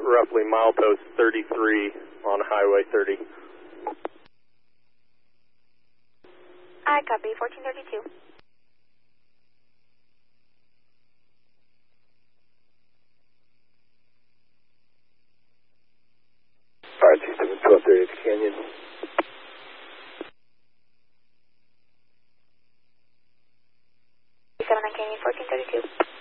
roughly milepost 33 on Highway 30. I copy, 1432. RT-712 Canyon. Canyon, 1432.